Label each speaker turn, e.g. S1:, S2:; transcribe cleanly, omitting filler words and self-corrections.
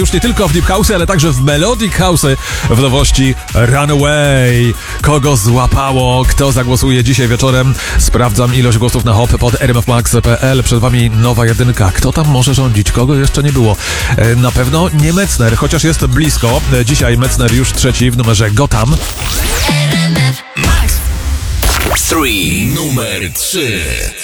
S1: Już nie tylko w Deep House, ale także w Melodic House w nowości Runaway. Kogo złapało? Kto zagłosuje dzisiaj wieczorem? Sprawdzam ilość głosów na hop pod rmfmax.pl. Przed wami nowa jedynka. Kto tam może rządzić? Kogo jeszcze nie było? Na pewno nie Metzner, chociaż jest blisko. Dzisiaj Metzner już trzeci w numerze Gotham.
S2: Numer 3.